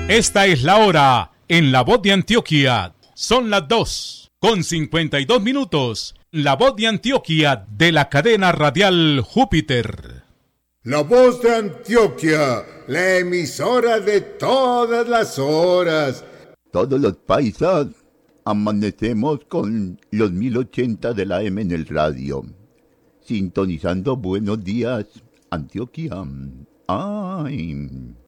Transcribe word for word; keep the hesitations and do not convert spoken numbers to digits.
Esta es la hora en La Voz de Antioquia. Son las dos con cincuenta y dos minutos. La Voz de Antioquia de la cadena radial Júpiter. La Voz de Antioquia, la emisora de todas las horas. Todos los paisas amanecemos con los mil ochenta de la M en el radio, sintonizando Buenos Días, Antioquia. Ay...